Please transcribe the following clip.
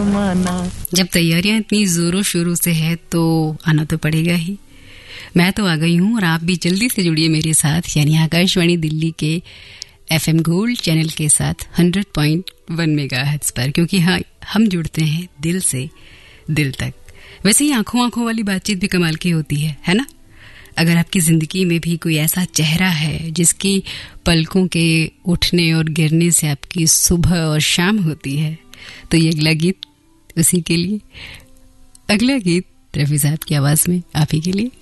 जब तैयारियां इतनी जोरों शोरों से है तो आना तो पड़ेगा ही। मैं तो आ गई हूँ और आप भी जल्दी से जुड़िए मेरे साथ, यानी आकाशवाणी दिल्ली के FM गोल्ड चैनल के साथ 100.1 मेगाहर्ट्ज पर, क्योंकि हाँ, हम जुड़ते हैं दिल से दिल तक। वैसे ही आंखों आंखों वाली बातचीत भी कमाल की होती है ना? अगर आपकी जिंदगी में भी कोई ऐसा चेहरा है जिसकी पलकों के उठने और गिरने से आपकी सुबह और शाम होती है, तो ये अगला गीत उसी के लिए। अगला गीत रफी साहब की आवाज में आप ही के लिए।